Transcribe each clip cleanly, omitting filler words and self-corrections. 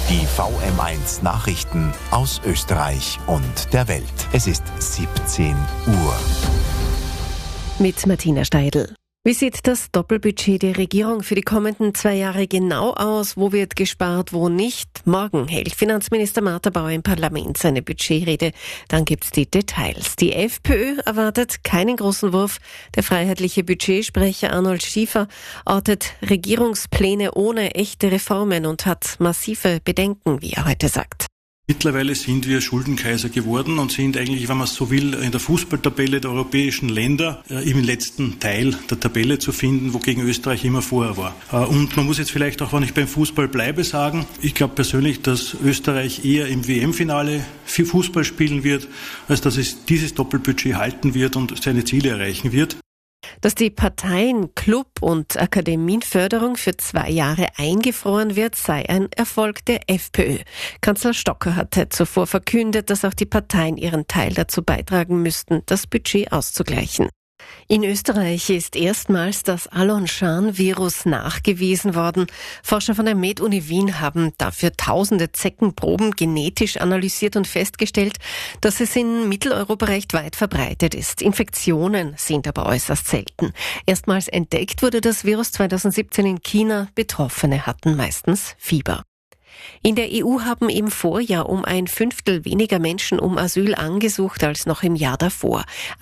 Die VM1 Nachrichten aus Österreich und der Welt. Es ist 17 Uhr. Mit Martina Steidl. Wie sieht das Doppelbudget der Regierung für die kommenden 2 Jahre genau aus? Wo wird gespart, wo nicht? Morgen hält Finanzminister Martha Bauer im Parlament seine Budgetrede. Dann gibt's die Details. Die FPÖ erwartet keinen großen Wurf. Der freiheitliche Budgetsprecher Arnold Schiefer ortet Regierungspläne ohne echte Reformen und hat massive Bedenken, wie er heute sagt. Mittlerweile sind wir Schuldenkaiser geworden und sind eigentlich, wenn man so will, in der Fußballtabelle der europäischen Länder im letzten Teil der Tabelle zu finden, wogegen Österreich immer vorher war. Und man muss jetzt vielleicht auch, wenn ich beim Fußball bleibe, sagen, ich glaube persönlich, dass Österreich eher im WM-Finale für Fußball spielen wird, als dass es dieses Doppelbudget halten wird und seine Ziele erreichen wird. Dass die Parteien-, Club- und Akademienförderung für 2 Jahre eingefroren wird, sei ein Erfolg der FPÖ. Kanzler Stocker hatte zuvor verkündet, dass auch die Parteien ihren Teil dazu beitragen müssten, das Budget auszugleichen. In Österreich ist erstmals das Alon-Schan-Virus nachgewiesen worden. Forscher von der Med-Uni Wien haben dafür tausende Zeckenproben genetisch analysiert und festgestellt, dass es in Mitteleuropa recht weit verbreitet ist. Infektionen sind aber äußerst selten. Erstmals entdeckt wurde das Virus 2017 in China. Betroffene hatten meistens Fieber. In der EU haben im Vorjahr um 1/5 weniger Menschen um Asyl angesucht als noch im Jahr davor.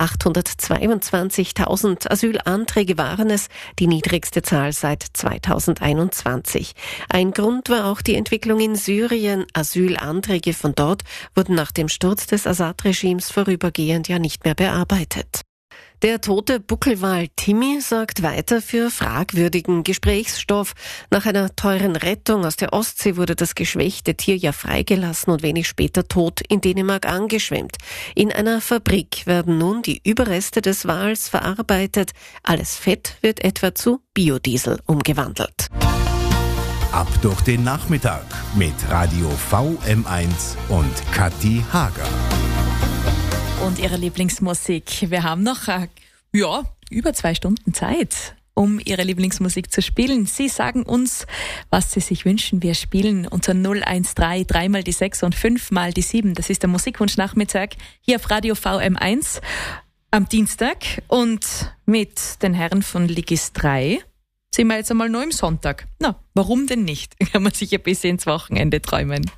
822.000 Asylanträge waren es, die niedrigste Zahl seit 2021. Ein Grund war auch die Entwicklung in Syrien. Asylanträge von dort wurden nach dem Sturz des Assad-Regimes vorübergehend ja nicht mehr bearbeitet. Der tote Buckelwal Timmy sorgt weiter für fragwürdigen Gesprächsstoff. Nach einer teuren Rettung aus der Ostsee wurde das geschwächte Tier ja freigelassen und wenig später tot in Dänemark angeschwemmt. In einer Fabrik werden nun die Überreste des Wals verarbeitet. Alles Fett wird etwa zu Biodiesel umgewandelt. Ab durch den Nachmittag mit Radio VM1 und Kathi Hager. Und ihre Lieblingsmusik. Wir haben noch, über 2 Stunden Zeit, um ihre Lieblingsmusik zu spielen. Sie sagen uns, was Sie sich wünschen. Wir spielen unter 013 3 mal die 6 und 5 mal die 7. Das ist der Musikwunschnachmittag hier auf Radio VM1 am Dienstag. Und mit den Herren von Ligis 3 sind wir jetzt einmal nur im Sonntag. Na, warum denn nicht? Kann man sich ein bisschen ins Wochenende träumen.